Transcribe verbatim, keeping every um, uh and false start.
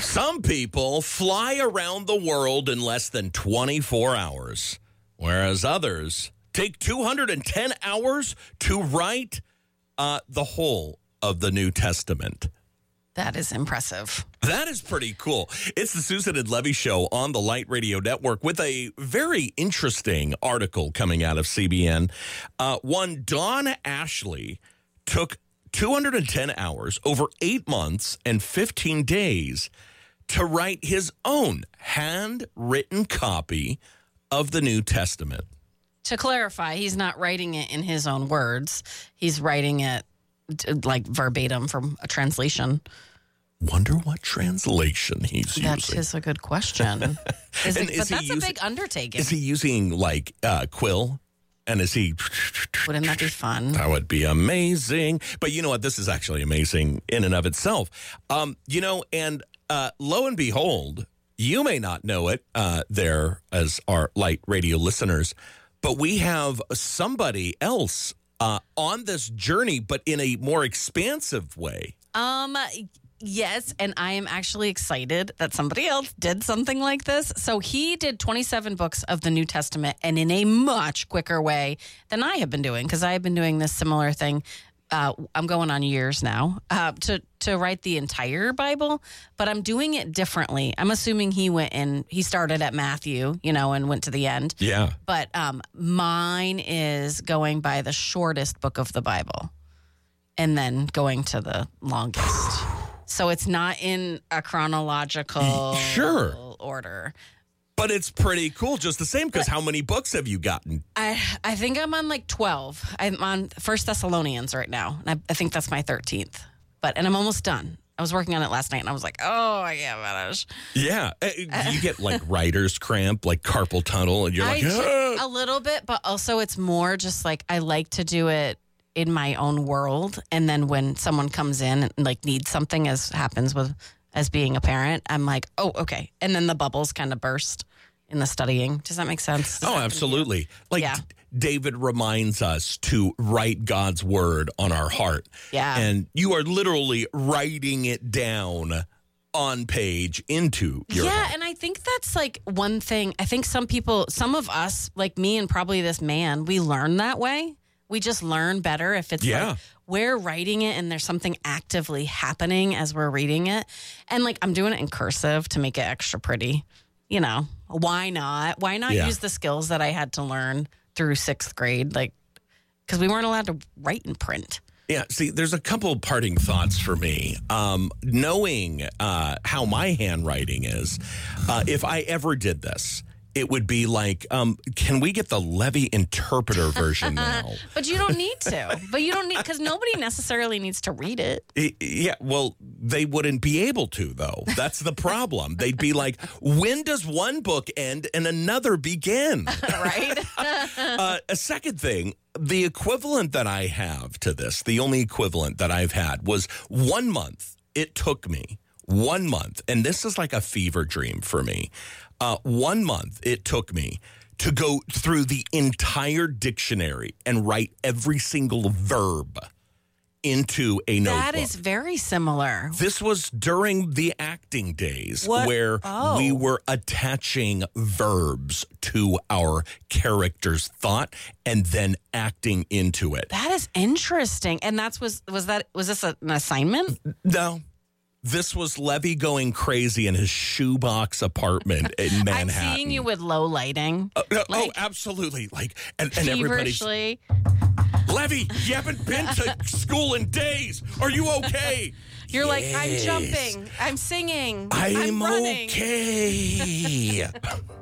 Some people fly around the world in less than twenty-four hours, whereas others take two hundred ten hours to write uh, the whole of the New Testament. That is impressive. That is pretty cool. It's the Susan and Levy Show on the Light Radio Network with a very interesting article coming out of C B N. Uh, one, Don Ashley took two hundred ten hours over eight months and fifteen days to write his own handwritten copy of the New Testament. To clarify, he's not writing it in his own words. He's writing it like verbatim from a translation. Wonder what translation he's That using. is a good question. Is it, And but is he that's a using- big undertaking. Is he using like uh, Quill? And is he... Wouldn't that be fun? That would be amazing. But you know what? This is actually amazing in and of itself. Um, you know, and uh, lo and behold, you may not know it uh, there as our Light Radio listeners, but we have somebody else uh, on this journey, but in a more expansive way. Um, yes, and I am actually excited that somebody else did something like this. So he did twenty-seven books of the New Testament, and in a much quicker way than I have been doing, because I have been doing this similar thing. Uh, I'm going on years now uh, to to write the entire Bible, but I'm doing it differently. I'm assuming he went and he started at Matthew, you know, and went to the end. Yeah. But um, mine is going by the shortest book of the Bible and then going to the longest. So it's not in a chronological Sure. order. But it's pretty cool just the same, because how many books have you gotten? I I think I'm on like twelve. I'm on First Thessalonians right now. And I, I think that's my thirteenth. But and I'm almost done. I was working on it last night, and I was like, oh, I can't finish. Yeah. Uh, Do you get like writer's cramp, like carpal tunnel, and you're I like, do- "Ah." a little bit, but also it's more just like I like to do it in my own world. And then when someone comes in and like needs something, as happens with as being a parent, I'm like, oh, okay. And then the bubbles kind of burst in the studying. Does that make sense? Does Oh, that- absolutely. Like Yeah. D- David reminds us to write God's word on our heart. Yeah. And you are literally writing it down on page into your Yeah, heart. and I think that's like one thing. I think some people, some of us, like me and probably this man, we learn that way. We just learn better if it's Yeah. like we're writing it and there's something actively happening as we're reading it. And like I'm doing it in cursive to make it extra pretty. You know, why not? Why not Yeah. use the skills that I had to learn through sixth grade? Like, because we weren't allowed to write in print. Yeah, see, there's a couple parting thoughts for me. Um, knowing uh, how my handwriting is, uh, if I ever did this, it would be like, um, can we get the Levy interpreter version now? But you don't need to. But you don't need, because nobody necessarily needs to read it. I- Yeah, well, they wouldn't be able to, though. That's the problem. They'd be like, when does one book end and another begin? Right? uh, a second thing, the equivalent that I have to this, the only equivalent that I've had was one month. It took me one month, and this is like a fever dream for me. Uh, one month it took me to go through the entire dictionary and write every single verb into a notebook. That is very similar. This was during the acting days What? where Oh. we were attaching verbs to our character's thought and then acting into it. That is interesting. And that's was was that was this a, an assignment? No, this was Levy going crazy in his shoebox apartment in Manhattan. I'm seeing you with low lighting. Uh, oh, like, absolutely. Like, and, and everybody's, feverishly. Levy, you haven't been to school in days. Are you okay? You're like, I'm Yes. jumping. I'm singing. I'm, I'm running. okay.